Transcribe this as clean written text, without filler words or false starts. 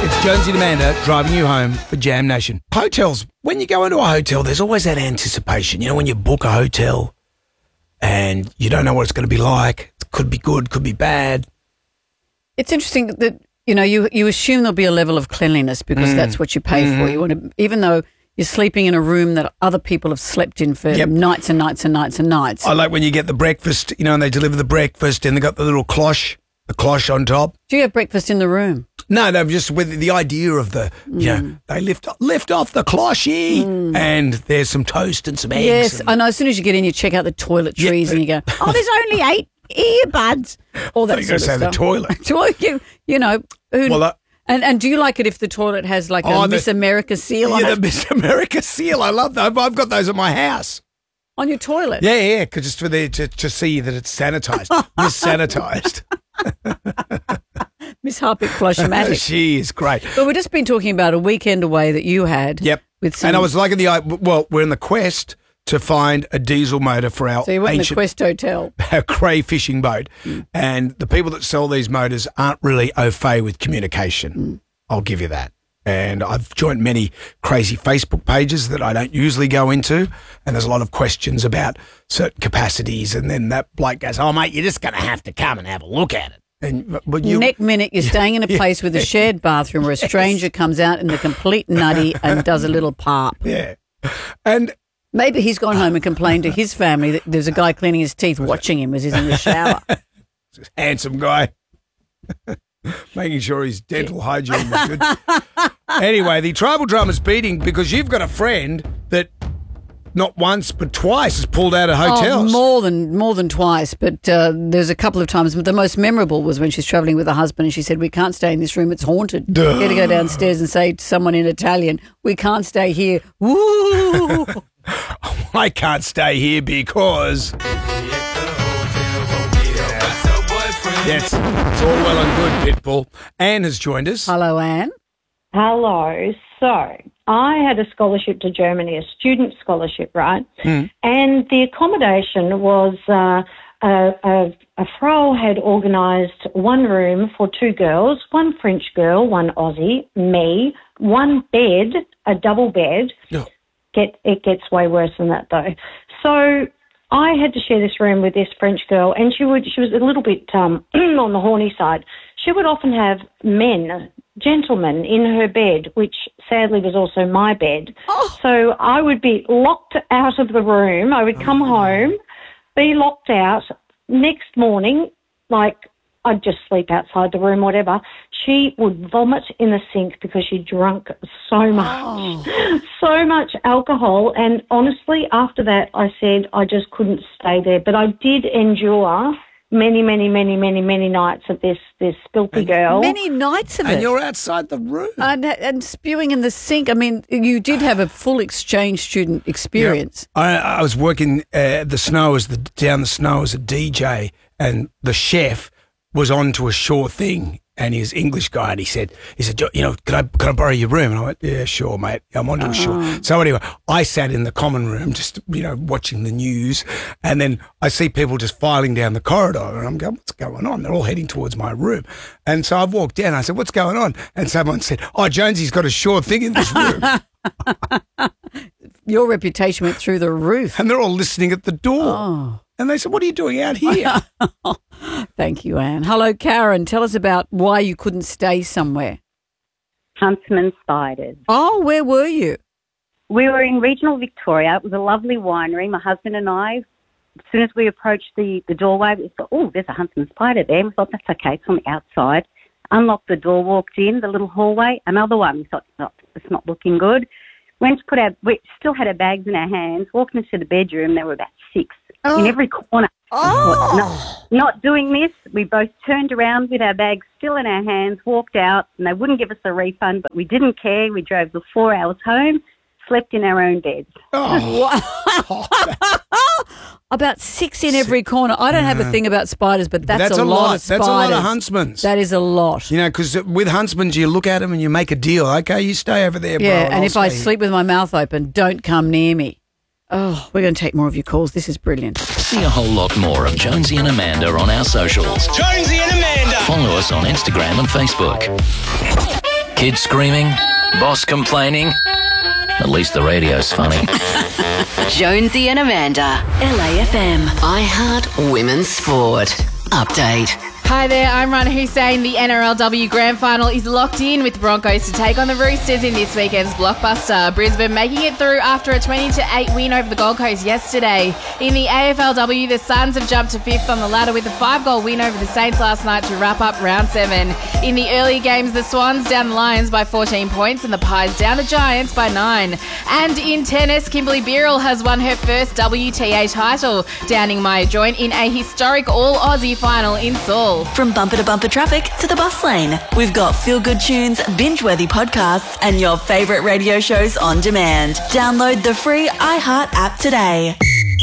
It's Jonesy and Amanda driving you home for Jam Nation. Hotels. When you go into a hotel, there's always that anticipation. You know, when you book a hotel and you don't know what it's going to be like. It could be good, could be bad. It's interesting that, you know, you assume there'll be a level of cleanliness because that's what you pay for. You want to, even though you're sleeping in a room that other people have slept in for nights and nights and nights and nights. I like when you get the breakfast, you know, and they deliver the breakfast and they got the little cloche on top. Do you have breakfast in the room? No, just with the idea of the, you know, they lift off the cloche and there's some toast and some eggs. Yes, I know. As soon as you get in, you check out the toiletries and you go, oh, there's only 8 earbuds. All that sort of stuff. The toilet. you know. And do you like it if the toilet has like a Miss America seal on it? Yeah, the Miss America seal. I love that. I've got those at my house. On your toilet? Yeah, because just for to see that it's sanitized. Miss Sanitized. Miss Harpic Flush-O-Matic. She is great. But we've just been talking about a weekend away that you had. Yep. And I was like we're in the quest to find a diesel motor for our So you went in the Quest Hotel. Our Cray fishing boat. And the people that sell these motors aren't really au fait with communication. I'll give you that. And I've joined many crazy Facebook pages that I don't usually go into, and there's a lot of questions about certain capacities, and then that bloke goes, oh, mate, you're just going to have to come and have a look at it. And next minute, you're staying in a place with a shared bathroom where a stranger comes out in the complete nutty and does a little parp. Yeah. And maybe he's gone home and complained to his family that there's a guy cleaning his teeth watching him as he's in the shower. Handsome guy. Making sure his dental hygiene was good. Anyway, the tribal drama's beating because you've got a friend that not once but twice has pulled out of hotels. Oh, more than twice. But there's a couple of times. But the most memorable was when she's travelling with her husband and she said, we can't stay in this room. It's haunted. You got to go downstairs and say to someone in Italian, we can't stay here. Woo! I can't stay here because... Yes, it's all well and good, Pitbull. Anne has joined us. Hello, Anne. Hello. So I had a scholarship to Germany, a student scholarship, right? And the accommodation was a Frau had organised one room for 2 girls, one French girl, one Aussie, me, one bed, a double bed. Oh. It gets way worse than that, though. So I had to share this room with this French girl, and she was a little bit on the horny side. She would often have gentlemen in her bed, which sadly was also my bed. Oh. So I would be locked out of the room. I would come home, be locked out. Next morning, like I'd just sleep outside the room, whatever. She would vomit in the sink because she drank so much alcohol. And honestly, after that, I said I just couldn't stay there. But I did endure many nights of this filthy girl. Many nights of it. And you're outside the room. And spewing in the sink. I mean, you did have a full exchange student experience. Yeah. I was working down the snow as a DJ, and the chef was on to a Shore thing, and he was an English guy, and he said, you know, can I borrow your room? And I went, yeah, sure, mate. I'm on to a Shore. So anyway, I sat in the common room just, you know, watching the news, and then I see people just filing down the corridor, and I'm going, what's going on? They're all heading towards my room. And so I've walked down, I said, what's going on? And someone said, oh, Jonesy's got a Shore thing in this room. Your reputation went through the roof. And they're all listening at the door. Oh. And they said, what are you doing out here? Thank you, Anne. Hello, Karen. Tell us about why you couldn't stay somewhere. Huntsman Spiders. Oh, where were you? We were in regional Victoria. It was a lovely winery. My husband and I, as soon as we approached the doorway, we thought, oh, there's a Huntsman Spider there. We thought, that's okay, it's on the outside. Unlocked the door, walked in, the little hallway, another one. We thought, it's not looking good. Went to we still had our bags in our hands, walked into the bedroom. There were about 6 in every corner. Thought, not doing this. We both turned around with our bags still in our hands, walked out, and they wouldn't give us a refund, but we didn't care. We drove the 4 hours home, slept in our own beds. About 6 in every corner. I don't have a thing about spiders, but that's a lot of spiders. That's a lot of huntsmen. That is a lot. You know, because with huntsmen, you look at them and you make a deal. Okay, you stay over there, bro. Yeah, and if I sleep with my mouth open, don't come near me. Oh, we're going to take more of your calls. This is brilliant. See a whole lot more of Jonesy and Amanda on our socials. Jonesy and Amanda. Follow us on Instagram and Facebook. Kids screaming? Boss complaining? At least the radio's funny. Jonesy and Amanda. LAFM. iHeart Women's Sport. Update. Hi there, I'm Rana Hussein. The NRLW Grand Final is locked in with the Broncos to take on the Roosters in this weekend's blockbuster. Brisbane making it through after a 20-8 win over the Gold Coast yesterday. In the AFLW, the Suns have jumped to 5th on the ladder with a 5-goal win over the Saints last night to wrap up round 7. In the early games, the Swans down the Lions by 14 points and the Pies down the Giants by 9. And in tennis, Kimberly Birrell has won her first WTA title, downing Maya Joint in a historic all-Aussie final in Seoul. From bumper to bumper traffic to the bus lane, we've got feel-good tunes, binge-worthy podcasts, and your favourite radio shows on demand. Download the free iHeart app today.